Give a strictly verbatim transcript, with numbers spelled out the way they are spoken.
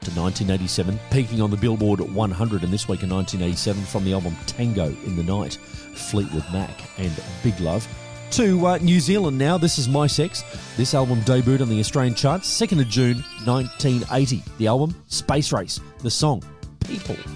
to nineteen eighty-seven, peaking on the Billboard one hundred, and this week in nineteen eighty-seven from the album Tango in the Night, Fleetwood Mac and Big Love. To uh, New Zealand now, this is My Sex. This album debuted on the Australian charts second of June nineteen eighty. The album, Space Race. The song, People.